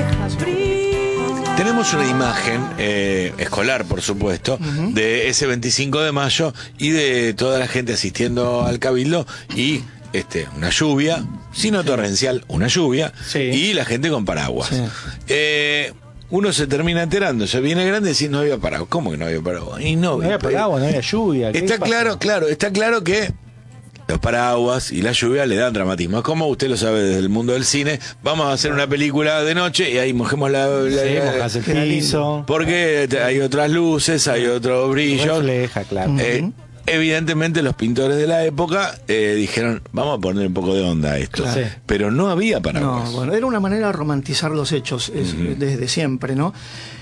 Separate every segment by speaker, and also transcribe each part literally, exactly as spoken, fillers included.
Speaker 1: orejas brillan.
Speaker 2: Tenemos una imagen eh, escolar, por supuesto, uh-huh. de ese veinticinco de mayo y de toda la gente asistiendo al Cabildo y este una lluvia, si no torrencial, una lluvia, sí. y la gente con paraguas. Sí. Eh, uno se termina enterando, se viene grande y dice, no había paraguas. ¿Cómo que no había paraguas? Y no,
Speaker 3: no había paraguas, no había lluvia.
Speaker 2: Está claro, claro, está claro que los paraguas y la lluvia le dan dramatismo. Es como usted lo sabe desde el mundo del cine. Vamos a hacer una película de noche y ahí mojemos la, la,
Speaker 3: sí,
Speaker 2: la
Speaker 3: mojas el piso.
Speaker 2: Porque hay otras luces, hay otro brillo.
Speaker 3: Refleja, claro.
Speaker 2: Eh, evidentemente los pintores de la época eh, dijeron, vamos a poner un poco de onda a esto. Claro. Sí. Pero no había paraguas.
Speaker 4: No, bueno, era una manera de romantizar los hechos es, uh-huh. desde siempre, ¿no?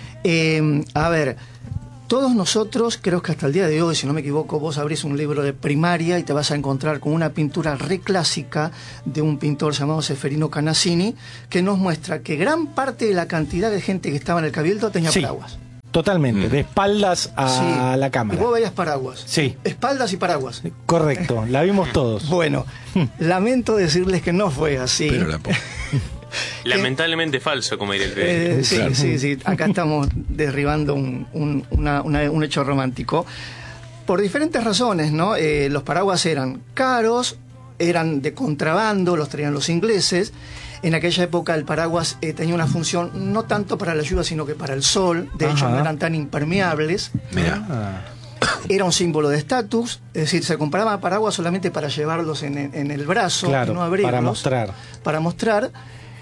Speaker 4: Eh, a ver, todos nosotros, creo que hasta el día de hoy, si no me equivoco, vos abrís un libro de primaria y te vas a encontrar con una pintura reclásica de un pintor llamado Seferino Canazzini, que nos muestra que gran parte de la cantidad de gente que estaba en el Cabildo tenía
Speaker 3: sí,
Speaker 4: paraguas.
Speaker 3: Totalmente, mm. de espaldas a sí, la cámara.
Speaker 4: Y vos veías paraguas.
Speaker 3: Sí.
Speaker 4: Espaldas y paraguas.
Speaker 3: Correcto, la vimos todos.
Speaker 4: Bueno, lamento decirles que no fue así.
Speaker 2: Pero la po-
Speaker 5: Lamentablemente falso, como diría el
Speaker 4: eh, sí, claro. sí, sí. Acá estamos derribando un, un, una, una, un hecho romántico. Por diferentes razones, ¿no? Eh, los paraguas eran caros, eran de contrabando, los traían los ingleses. En aquella época el paraguas eh, tenía una función no tanto para la lluvia, sino que para el sol. De Ajá. hecho, no eran tan impermeables.
Speaker 2: Mira.
Speaker 4: Era un símbolo de estatus, es decir, se compraba paraguas solamente para llevarlos en, en el brazo,
Speaker 3: claro,
Speaker 4: no abrirlos.
Speaker 3: Para mostrar.
Speaker 4: Para mostrar.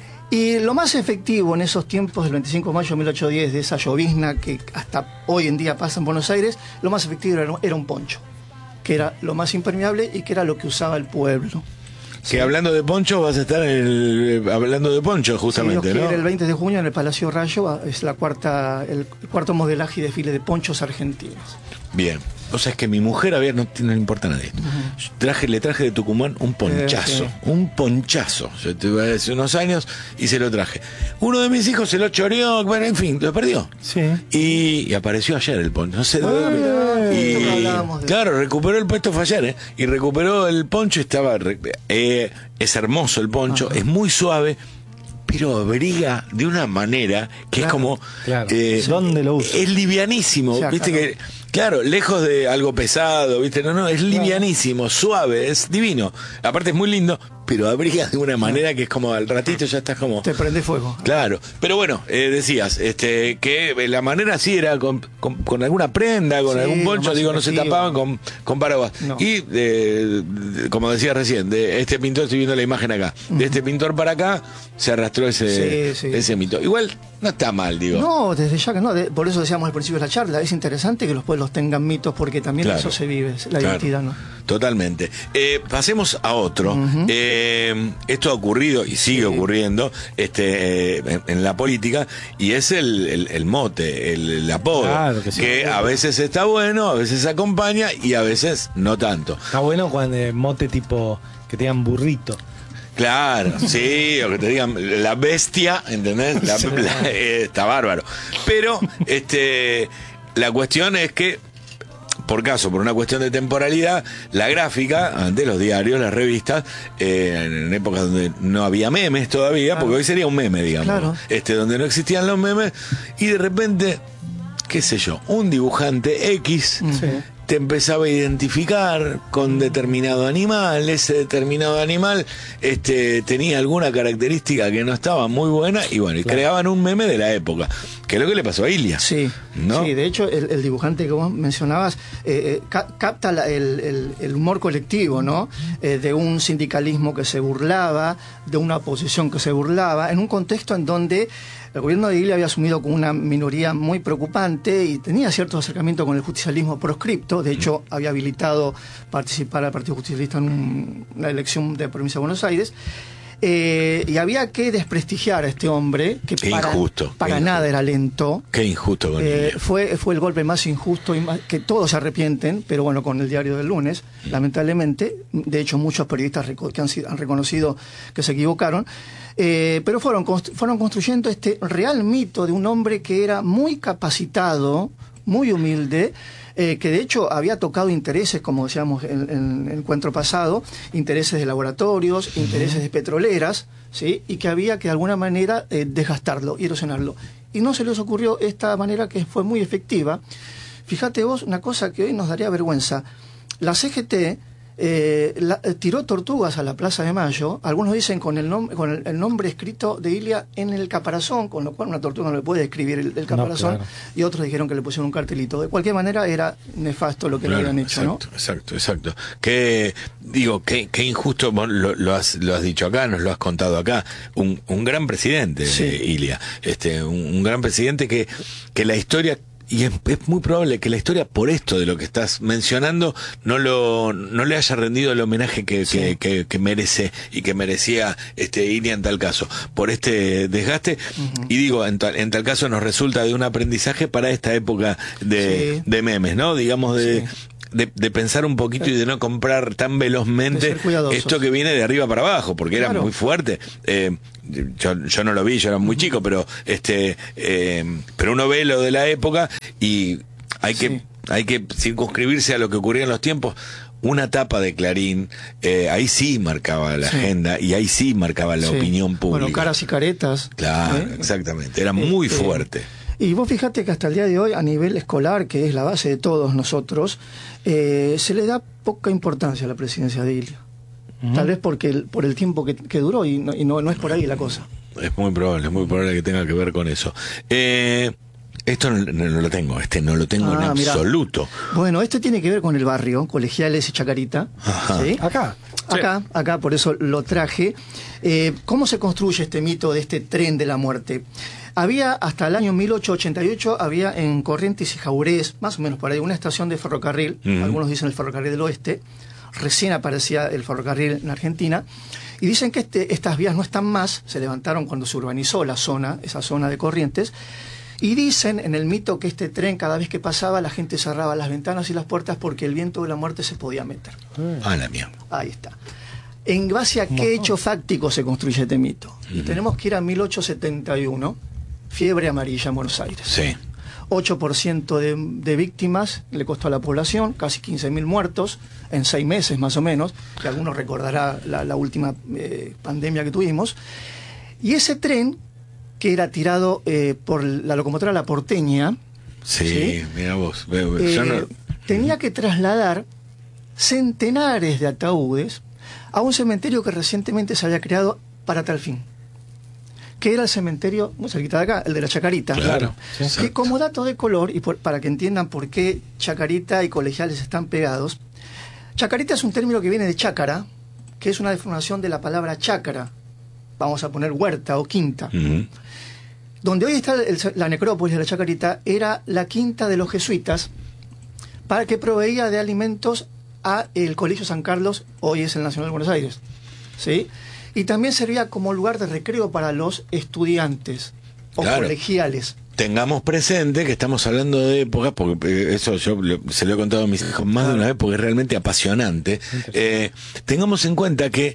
Speaker 4: Y lo más efectivo en esos tiempos del veinticinco de mayo de mil ochocientos diez, de esa llovizna que hasta hoy en día pasa en Buenos Aires, lo más efectivo era, era un poncho, que era lo más impermeable y que era lo que usaba el pueblo.
Speaker 2: Que sí. Hablando de ponchos, vas a estar en el, hablando de ponchos justamente,
Speaker 4: sí,
Speaker 2: ¿no?
Speaker 4: El veinte de junio en el Palacio Rayo es la cuarta, el cuarto modelaje y desfile de ponchos argentinos.
Speaker 2: Bien. O sea, es que mi mujer, a ver, no, no le importa a nadie. Uh-huh. Traje, le traje de Tucumán un ponchazo. Eh, sí. Un ponchazo. Yo tuve hace unos años y se lo traje. Uno de mis hijos se lo choreó, bueno, en fin, lo perdió.
Speaker 3: Sí.
Speaker 2: Y, y apareció ayer el poncho. No sé de dónde. Y claro, recuperó el puesto fue ayer, ¿eh? Y recuperó el poncho, estaba. Eh, es hermoso el poncho, uh-huh. es muy suave. Pero abriga de una manera que claro, es como
Speaker 3: claro. Eh, ¿Dónde lo usa?
Speaker 2: Es livianísimo, o sea, viste claro. que claro, lejos de algo pesado, viste, no, no, es livianísimo, claro. suave, es divino. Aparte es muy lindo, pero abriga de una manera que es como al ratito ya estás como
Speaker 4: te prende fuego.
Speaker 2: Claro, pero bueno, eh, decías, este, que la manera sí era con, con, con alguna prenda, con sí, algún poncho, digo, no se tapaban con, con paraguas. No. Y eh, como decía recién, de este pintor, estoy viendo la imagen acá, uh-huh. de este pintor para acá se arrastró ese, sí, sí. ese mito. Igual no está mal, digo.
Speaker 4: No, desde ya que no, de, por eso decíamos al principio de la charla, es interesante que los pueblos tengan mitos porque también claro. eso se vive, la claro. identidad, ¿no?
Speaker 2: Totalmente. Eh, pasemos a otro. Uh-huh. Eh, esto ha ocurrido y sigue sí. ocurriendo este, eh, en, en la política y es el, el, el mote, el, el apodo,
Speaker 3: claro que, sí,
Speaker 2: que a veces está bueno, a veces acompaña y a veces no tanto.
Speaker 3: Está bueno cuando eh, mote tipo que tengan burrito.
Speaker 2: Claro, sí, o que te digan la bestia, ¿entendés? La, la, eh, está bárbaro. Pero este, la cuestión es que, por caso, por una cuestión de temporalidad, la gráfica, ante los diarios, las revistas, eh, en épocas donde no había memes todavía, claro. porque hoy sería un meme, digamos, claro. este, donde no existían los memes, y de repente, qué sé yo, un dibujante X... Sí. te empezaba a identificar con determinado animal, ese determinado animal este, tenía alguna característica que no estaba muy buena y bueno, y claro. creaban un meme de la época, que es lo que le pasó a Ilia.
Speaker 4: Sí, ¿no? Sí, de hecho el, el dibujante que vos mencionabas eh, ca- capta la, el, el, el humor colectivo, ¿no? Eh, de un sindicalismo que se burlaba, de una oposición que se burlaba, en un contexto en donde el gobierno de Ilia había asumido con una minoría muy preocupante y tenía cierto acercamiento con el justicialismo proscripto. De hecho, había habilitado participar al Partido Justicialista en un, una elección de la provincia de Buenos Aires. Eh, y había que desprestigiar a este hombre, que
Speaker 2: qué
Speaker 4: para,
Speaker 2: injusto,
Speaker 4: para
Speaker 2: qué
Speaker 4: nada
Speaker 2: injusto.
Speaker 4: Era lento.
Speaker 2: Qué injusto con
Speaker 4: eh, fue, fue el golpe más injusto, y más, que todos se arrepienten, pero bueno, con el diario del lunes, mm. lamentablemente. De hecho, muchos periodistas que han, han reconocido que se equivocaron. Eh, pero fueron, fueron construyendo este real mito de un hombre que era muy capacitado, muy humilde, eh, que de hecho había tocado intereses, como decíamos en, en el encuentro pasado, intereses de laboratorios, intereses de petroleras, ¿sí? Y que había que de alguna manera eh, desgastarlo y erosionarlo. Y no se les ocurrió esta manera que fue muy efectiva. Fíjate vos, una cosa que hoy nos daría vergüenza. La C G T eh, la, eh, tiró tortugas a la Plaza de Mayo, algunos dicen con el, nom con el, el nombre escrito de Ilia en el caparazón, con lo cual una tortuga no le puede escribir el, el caparazón, no, claro. Y otros dijeron que le pusieron un cartelito. De cualquier manera era nefasto lo que claro, le habían hecho,
Speaker 2: exacto,
Speaker 4: ¿no?
Speaker 2: Exacto, exacto. Que, digo, qué que injusto, lo, lo, has, lo has dicho acá, nos lo has contado acá, un, un gran presidente, sí. eh, Ilia, este, un, un gran presidente que, que la historia... Y es, es muy probable que la historia, por esto de lo que estás mencionando, no lo no le haya rendido el homenaje que, sí. que, que, que merece y que merecía este Ilia en tal caso, por este desgaste. Uh-huh. Y digo, en tal, en tal caso nos resulta de un aprendizaje para esta época de, sí. de memes, ¿no? Digamos, de... Sí. De, de pensar un poquito y de no comprar tan velozmente esto que viene de arriba para abajo, porque claro. Era muy fuerte. Eh, yo, yo no lo vi, yo era muy chico, pero este eh, pero uno ve lo de la época y hay que sí. hay que circunscribirse a lo que ocurría en los tiempos. Una tapa de Clarín, eh, ahí sí marcaba la sí. agenda y ahí sí marcaba la sí. opinión pública.
Speaker 4: Bueno, Caras y Caretas.
Speaker 2: Claro, ¿eh? Exactamente, era muy este, fuerte.
Speaker 4: Y vos fíjate que hasta el día de hoy, a nivel escolar, que es la base de todos nosotros, eh, se le da poca importancia a la presidencia de Ilia. Uh-huh. Tal vez porque el, por el tiempo que, que duró y, no, y no, no es por ahí la cosa.
Speaker 2: Es muy probable, es muy probable que tenga que ver con eso. Eh... Esto no, no, no lo tengo, este no lo tengo ah, en absoluto.
Speaker 4: Mirá. Bueno, este tiene que ver con el barrio, Colegiales y Chacarita. ¿Sí?
Speaker 3: Acá.
Speaker 4: Acá, sí. acá, por eso lo traje. Eh, ¿Cómo se construye este mito de este tren de la muerte? Había, hasta el año mil ochocientos ochenta y ocho, había en Corrientes y Jaurés, más o menos por ahí, una estación de ferrocarril, uh-huh. Algunos dicen el ferrocarril del oeste, recién aparecía el ferrocarril en Argentina, y dicen que este, estas vías no están más, se levantaron cuando se urbanizó la zona, esa zona de Corrientes. Y dicen en el mito que este tren, cada vez que pasaba, la gente cerraba las ventanas y las puertas porque el viento de la muerte se podía meter.
Speaker 2: Ah, la mía.
Speaker 4: Ahí está. ¿En base a qué hecho fáctico se construye este mito? Uh-huh. Y tenemos que ir a mil ochocientos setenta y uno, fiebre amarilla en Buenos Aires.
Speaker 2: Sí.
Speaker 4: ocho por ciento de, de víctimas le costó a la población, casi quince mil muertos en seis meses más o menos, que algunos recordará la, la última eh, pandemia que tuvimos. Y ese tren, que era tirado eh, por la locomotora La Porteña.
Speaker 2: Sí, ¿sí? Mira vos. Veo,
Speaker 4: eh,
Speaker 2: yo no...
Speaker 4: Tenía que trasladar centenares de ataúdes a un cementerio que recientemente se había creado para tal fin. Que era el cementerio, muy cerquita de acá, el de la Chacarita.
Speaker 2: Claro.
Speaker 4: Claro. Que como dato de color, y por, para que entiendan por qué Chacarita y Colegiales están pegados, Chacarita es un término que viene de chácara, que es una deformación de la palabra chácara. Vamos a poner huerta o quinta. Uh-huh. Donde hoy está el, la necrópolis de la Chacarita, era la quinta de los jesuitas, para que proveía de alimentos a el Colegio San Carlos, hoy es el Nacional de Buenos Aires, ¿sí? Y también servía como lugar de recreo para los estudiantes o claro. colegiales.
Speaker 2: Tengamos presente que estamos hablando de épocas, porque eso yo se lo he contado a mis hijos más claro. de una vez, porque es realmente apasionante. Eh, tengamos en cuenta que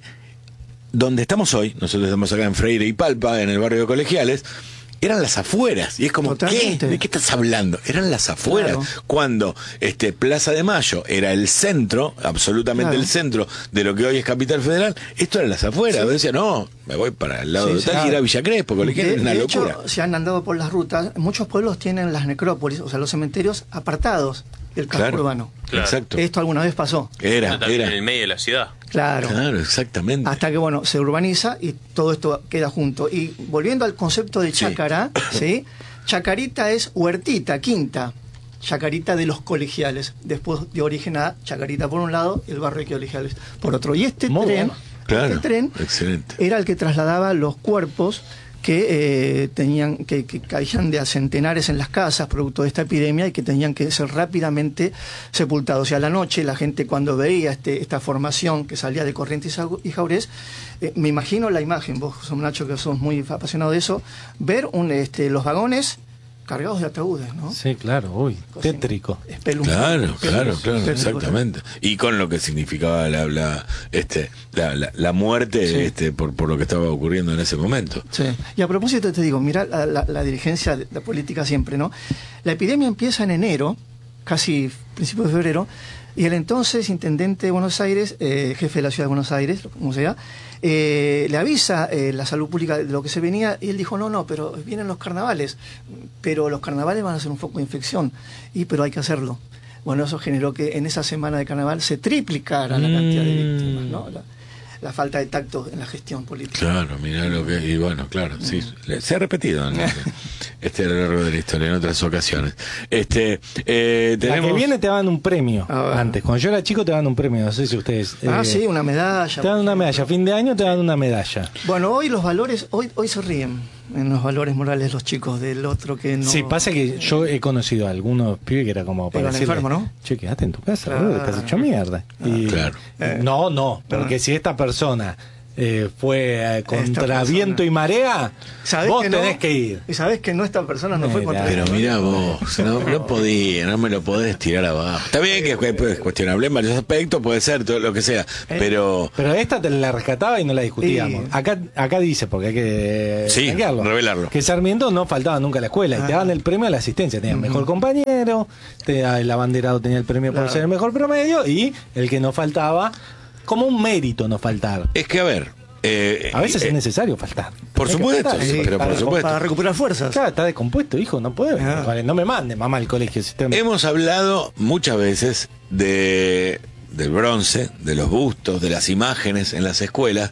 Speaker 2: donde estamos hoy, nosotros estamos acá en Freire y Palpa, en el barrio de Colegiales, eran las afueras. Y es como, ¿qué? ¿De qué estás hablando? Eran las afueras. Claro. Cuando este Plaza de Mayo era el centro, absolutamente claro. el centro de lo que hoy es Capital Federal, esto era las afueras. Sí. Decía, no, me voy para el lado sí, de tal claro. y ir a Villa Crespo, Colegiales, es una
Speaker 4: de
Speaker 2: locura.
Speaker 4: Hecho, si han andado por las rutas, muchos pueblos tienen las necrópolis, o sea, los cementerios apartados del casco
Speaker 2: claro.
Speaker 4: urbano.
Speaker 2: Claro. Exacto.
Speaker 4: Esto alguna vez pasó.
Speaker 2: Era, era.
Speaker 5: En el medio de la ciudad.
Speaker 4: Claro.
Speaker 2: Claro, exactamente.
Speaker 4: Hasta que, bueno, se urbaniza y todo esto queda junto. Y volviendo al concepto de chácara, sí. ¿sí? Chacarita es huertita, quinta. Chacarita de los Colegiales. Después dio origen a Chacarita por un lado y el barrio de Colegiales por otro. Y este
Speaker 2: Muy
Speaker 4: tren,
Speaker 2: bueno. claro.
Speaker 4: este tren
Speaker 2: Excelente.
Speaker 4: era el que trasladaba los cuerpos que eh, tenían que, que caían de a centenares en las casas producto de esta epidemia y que tenían que ser rápidamente sepultados. Y a la noche la gente, cuando veía este, esta formación que salía de Corrientes y Jaurés, eh, me imagino la imagen, vos sos Nacho que sos muy apasionado de eso, ver un, este, los vagones cargados de ataúdes, ¿no?
Speaker 3: Sí, claro, uy, Cosa tétrico.
Speaker 2: Claro, claro, claro, exactamente. Y con lo que significaba la la este la, la, la muerte sí. este por, por lo que estaba ocurriendo en ese momento.
Speaker 4: Sí. Y a propósito te digo, mira la, la, la dirigencia de la política siempre, ¿no? La epidemia empieza en enero, casi principios de febrero, Y el entonces intendente de Buenos Aires, eh, jefe de la ciudad de Buenos Aires, como sea, eh, le avisa eh, la salud pública de lo que se venía y él dijo, no, no, pero vienen los carnavales, pero los carnavales van a ser un foco de infección, y pero hay que hacerlo. Bueno, eso generó que en esa semana de carnaval se triplicara la cantidad de víctimas, ¿no? La, la falta de tacto en la gestión política.
Speaker 2: Claro, mirá lo que... Y bueno, claro, sí. Se ha repetido en este, a lo largo de la historia en otras ocasiones. Este, eh, tenemos...
Speaker 3: La que viene te daban un premio
Speaker 4: Ah, bueno.
Speaker 3: antes. Cuando yo era chico te daban un premio, no sé si ustedes...
Speaker 4: Ah,
Speaker 3: eh,
Speaker 4: sí, una medalla.
Speaker 3: Te dan una medalla. Fin de año te dan una medalla.
Speaker 4: Bueno, hoy los valores, hoy, hoy se ríen en los valores morales los chicos del otro que no...
Speaker 3: Sí, pasa que yo he conocido a algunos pibes que era como para
Speaker 4: Iban
Speaker 3: decirle,
Speaker 4: enfermo, ¿no?
Speaker 3: che, quedate en tu casa,
Speaker 4: Claro.
Speaker 3: boludo, estás hecho mierda. Y,
Speaker 2: claro.
Speaker 3: eh, no, no, porque si esta persona eh, fue eh, contra
Speaker 4: persona.
Speaker 3: viento y marea,
Speaker 4: ¿Sabés
Speaker 3: vos
Speaker 4: que no?
Speaker 3: tenés que ir.
Speaker 4: Y sabés que no, esta persona no fue
Speaker 3: Mira,
Speaker 4: contra
Speaker 2: Pero
Speaker 4: el-
Speaker 2: mira vos, no, no podía, no me lo podés tirar abajo. Está bien que es cuestionable en varios aspectos, puede ser todo lo que sea, pero...
Speaker 3: Pero esta te la rescataba y no la discutíamos.
Speaker 4: Sí.
Speaker 3: Acá acá dice, porque hay que
Speaker 2: Sí,
Speaker 3: blanquearlo,
Speaker 2: revelarlo.
Speaker 3: que Sarmiento no faltaba nunca a la escuela y te
Speaker 4: Ah.
Speaker 3: daban el premio a la asistencia. Tenían mejor compañero, te, el abanderado tenía el premio por
Speaker 4: Claro.
Speaker 3: ser el mejor promedio y el que no faltaba, como un mérito no faltar.
Speaker 2: Es que a ver... eh,
Speaker 3: A veces
Speaker 2: eh,
Speaker 3: es necesario faltar.
Speaker 2: por
Speaker 3: Hay que
Speaker 2: supuesto,
Speaker 3: faltar.
Speaker 2: sí, pero por
Speaker 4: para,
Speaker 2: supuesto.
Speaker 4: para recuperar fuerzas.
Speaker 3: Claro, está descompuesto, hijo, no puede.
Speaker 4: Ah.
Speaker 3: Vale, no me mande mamá al colegio. Si usted me-
Speaker 2: Hemos hablado muchas veces de del bronce, de los bustos, de las imágenes en las escuelas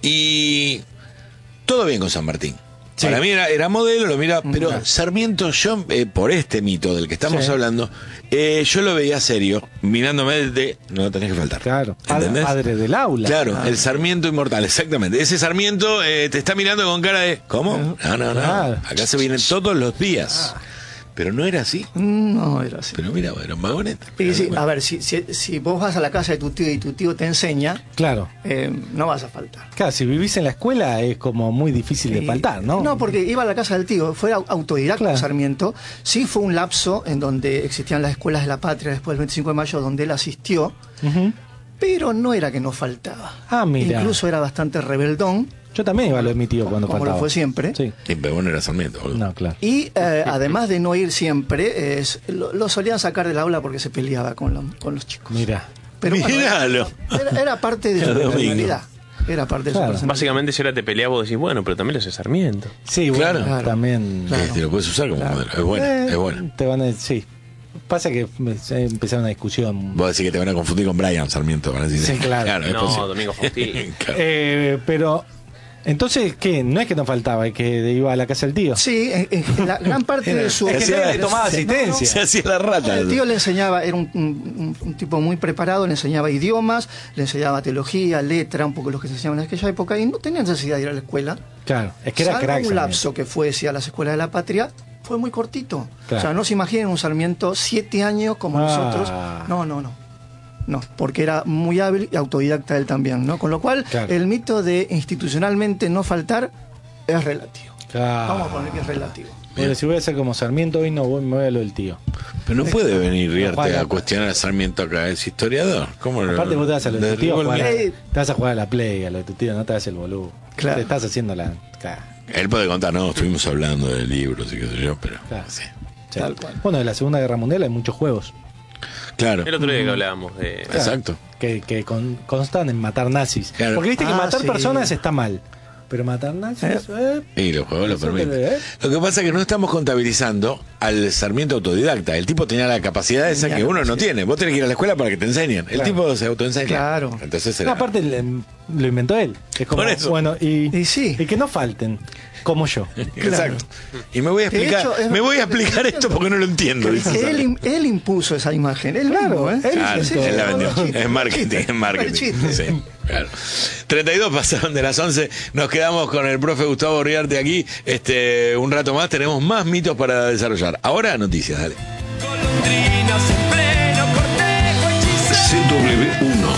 Speaker 2: y todo bien con San Martín.
Speaker 3: Sí.
Speaker 2: Para mí era, era modelo, lo mira, pero
Speaker 4: Claro.
Speaker 2: Sarmiento, yo, eh, por este mito del que estamos
Speaker 3: Sí.
Speaker 2: hablando, eh, yo lo veía serio, mirándome de, no tenés que faltar.
Speaker 3: Claro, padre,
Speaker 2: ¿Entendés?
Speaker 3: padre del aula.
Speaker 2: Claro,
Speaker 4: Ah.
Speaker 2: el Sarmiento inmortal, exactamente. Ese Sarmiento eh, te está mirando con cara de, ¿cómo? No, no, no.
Speaker 3: Claro.
Speaker 2: Acá se vienen todos los días. Pero no era así.
Speaker 4: No era así.
Speaker 2: Pero mira, era un vagoneta.
Speaker 4: Y sí, a ver, si, si, si vos vas a la casa de tu tío y tu tío te enseña,
Speaker 3: Claro.
Speaker 4: eh, no vas a faltar.
Speaker 3: Claro, si vivís en la escuela es como muy difícil de
Speaker 4: Y-
Speaker 3: faltar, ¿no?
Speaker 4: No, porque iba a la casa del tío, fue au- autodidacta
Speaker 3: Claro.
Speaker 4: Sarmiento. Sí fue un lapso en donde existían las escuelas de la patria después del veinticinco de mayo, donde él asistió,
Speaker 3: Ujú.
Speaker 4: pero no era que no faltaba.
Speaker 3: Ah, mira.
Speaker 4: Incluso era bastante rebeldón,
Speaker 3: Yo también iba a lo de mi tío cuando
Speaker 4: como
Speaker 3: faltaba.
Speaker 4: lo fue siempre.
Speaker 3: Sí.
Speaker 2: Sí, pero bueno, era Sarmiento, boludo.
Speaker 3: No, claro.
Speaker 4: Y eh, además de no ir siempre, es- lo, lo solían sacar del aula porque se peleaba con, lo- con los chicos.
Speaker 3: Mira.
Speaker 4: Pero bueno,
Speaker 2: Míralo.
Speaker 4: era, era parte de su
Speaker 2: Cada domingo.
Speaker 4: personalidad. Era parte de su
Speaker 3: Claro.
Speaker 4: personalidad.
Speaker 5: Básicamente, si ahora te peleas, vos decís, bueno, pero también lo hace Sarmiento.
Speaker 3: Sí, bueno,
Speaker 2: Claro.
Speaker 4: Claro.
Speaker 3: también.
Speaker 4: Claro.
Speaker 2: Este, lo puedes usar como
Speaker 4: Claro.
Speaker 2: modelo. Es bueno,
Speaker 3: Eh,
Speaker 2: es bueno.
Speaker 3: Te van a sí. Pasa que me- se empezó una discusión.
Speaker 2: Vos decís que te van a confundir con Brian Sarmiento. Van a decir,
Speaker 3: Sí, claro.
Speaker 2: es
Speaker 5: No,
Speaker 2: posible.
Speaker 5: Domingo Faustino.
Speaker 2: Claro.
Speaker 3: Eh, pero entonces, ¿qué? No es que no faltaba, es que iba a la casa del tío.
Speaker 4: Sí, en, en la gran parte de su...
Speaker 3: Es que
Speaker 2: Hacía-
Speaker 3: nadie tomaba asistencia.
Speaker 2: Se hacía la rata.
Speaker 4: El tío le enseñaba, era un, un- un tipo muy preparado, le enseñaba idiomas, le enseñaba teología, letra, un poco los que se enseñaban en aquella época, y no tenía necesidad de ir a la escuela.
Speaker 3: Claro, es que era
Speaker 4: Salvo
Speaker 3: crack.
Speaker 4: un
Speaker 3: Sarmiento.
Speaker 4: lapso que fue sí, a las escuelas de la patria, fue muy cortito.
Speaker 3: Claro.
Speaker 4: O sea, no se imaginen un Sarmiento siete años como
Speaker 3: Ah.
Speaker 4: nosotros. No, no, no. No, porque era muy hábil y autodidacta él también, ¿no? Con lo cual,
Speaker 3: Claro.
Speaker 4: el mito de institucionalmente no faltar es relativo.
Speaker 3: Claro.
Speaker 4: Vamos a poner que es relativo.
Speaker 3: Bueno, si voy a ser como Sarmiento hoy, no voy, me voy a lo del tío.
Speaker 2: Pero no puede venir Riarte
Speaker 3: Juan,
Speaker 2: a cuestionar a Sarmiento acá. Es historiador. ¿Cómo lo-
Speaker 3: Aparte vos te vas a lo de tu tío, a
Speaker 2: derribó el
Speaker 3: jugar a-
Speaker 2: miedo?
Speaker 3: te vas a jugar a la play, a lo de tu tío, no te hagas el boludo.
Speaker 4: Claro.
Speaker 3: Te estás haciendo la... Claro.
Speaker 2: Él puede contar, no, estuvimos hablando de libros y qué sé yo, pero...
Speaker 3: Claro.
Speaker 2: Sí.
Speaker 3: Sí.
Speaker 4: Tal cual.
Speaker 3: Bueno, de la Segunda Guerra Mundial hay muchos juegos
Speaker 2: Claro.
Speaker 5: El otro día que hablábamos de...
Speaker 3: Claro.
Speaker 2: Exacto.
Speaker 3: que, que con- constan en matar nazis.
Speaker 2: Claro.
Speaker 3: Porque viste que
Speaker 4: Ah,
Speaker 3: matar
Speaker 4: sí.
Speaker 3: personas está mal. Pero matar nazis... eh,
Speaker 2: Y los juegos lo
Speaker 3: Eso
Speaker 2: permiten.
Speaker 3: te- ¿eh?
Speaker 2: Lo que pasa es que no estamos contabilizando al Sarmiento autodidacta. El tipo tenía la capacidad esa que uno no tiene. Vos tenés que ir a la escuela para que te enseñen. El
Speaker 3: Claro.
Speaker 2: tipo se autoenseña.
Speaker 4: Claro.
Speaker 2: Entonces
Speaker 3: No,
Speaker 2: era...
Speaker 3: aparte le- lo inventó él. Es como,
Speaker 2: Por eso.
Speaker 3: bueno, y,
Speaker 4: Y sí.
Speaker 3: y que no falten, como yo.
Speaker 2: Exacto. Y me voy a
Speaker 4: De
Speaker 2: explicar,
Speaker 4: hecho, es-
Speaker 2: me voy a explicar esto porque no lo entiendo.
Speaker 4: Que
Speaker 2: dice
Speaker 4: él, im- él impuso esa imagen, él
Speaker 3: Claro,
Speaker 4: mismo, ¿eh?
Speaker 3: él
Speaker 2: Claro,
Speaker 3: inventó.
Speaker 2: él la vendió.
Speaker 4: Fue el chiste,
Speaker 2: Es marketing,
Speaker 4: fue el
Speaker 2: es marketing.
Speaker 4: chiste.
Speaker 2: Sí, claro. treinta y dos pasaron de las once. Nos quedamos con el profe Gustavo Riarte aquí. Este, un rato más tenemos más mitos para desarrollar. Ahora noticias, dale.
Speaker 1: Golondrinas en pleno cortejo hechicero.
Speaker 6: C W uno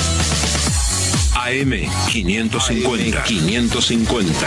Speaker 6: A M quinientos cincuenta. quinientos cincuenta.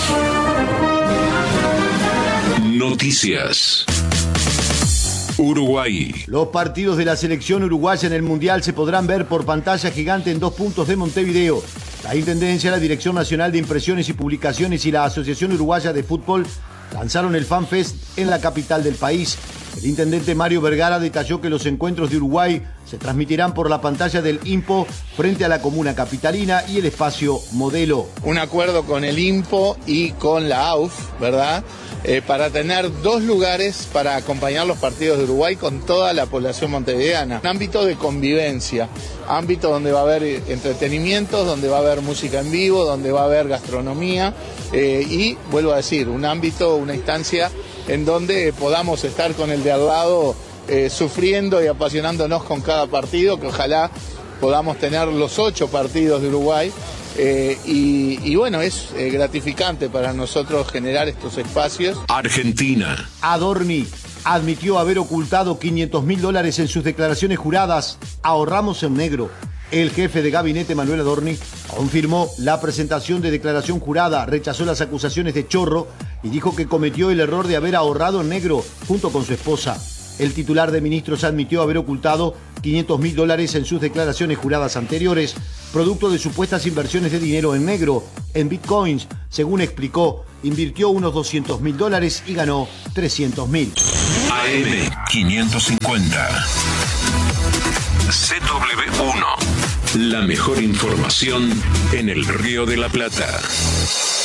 Speaker 6: Noticias. Uruguay.
Speaker 7: Los partidos de la selección uruguaya en el Mundial se podrán ver por pantalla gigante en dos puntos de Montevideo. La Intendencia, la Dirección Nacional de Impresiones y Publicaciones y la Asociación Uruguaya de Fútbol lanzaron el FanFest en la capital del país. El intendente Mario Vergara detalló que los encuentros de Uruguay se transmitirán por la pantalla del INPO frente a la comuna capitalina y el espacio Modelo.
Speaker 8: Un acuerdo con el INPO y con la A U F, ¿verdad? Eh, para tener dos lugares para acompañar los partidos de Uruguay con toda la población montevideana. Un ámbito de convivencia, ámbito donde va a haber entretenimientos, donde va a haber música en vivo, donde va a haber gastronomía eh, y, vuelvo a decir, un ámbito, una instancia en donde podamos estar con el de al lado eh, sufriendo y apasionándonos con cada partido, que ojalá podamos tener los ocho partidos de Uruguay. Eh, y, y bueno, es eh, gratificante para nosotros generar estos espacios.
Speaker 6: Argentina.
Speaker 7: Adorni admitió haber ocultado quinientos mil dólares en sus declaraciones juradas. Ahorramos en negro. El jefe de gabinete, Manuel Adorni, confirmó la presentación de declaración jurada, rechazó las acusaciones de chorro y dijo que cometió el error de haber ahorrado en negro junto con su esposa. El titular de ministros admitió haber ocultado quinientos mil dólares en sus declaraciones juradas anteriores, producto de supuestas inversiones de dinero en negro, en bitcoins. Según explicó, invirtió unos doscientos mil dólares y ganó trescientos mil.
Speaker 6: A M quinientos cincuenta. C W uno. La mejor información en el Río de la Plata.